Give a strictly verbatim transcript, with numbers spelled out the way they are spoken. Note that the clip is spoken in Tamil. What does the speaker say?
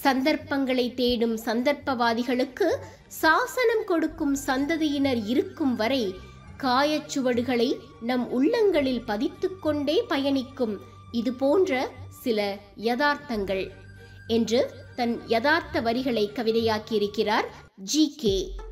சந்தர்ப்பங்களை தேடும் சந்தர்ப்பவாதிகளுக்கு சாசனம் கொடுக்கும் சந்ததியினர் இருக்கும் வரை காயச்சுவடுகளை நம் உள்ளங்களில் பதித்துக் கொண்டே பயணிக்கும் இது போன்ற சில யதார்த்தங்கள் என்று தன் யதார்த்த வரிகளை கவிதையாக்கியிருக்கிறார் ஜி கே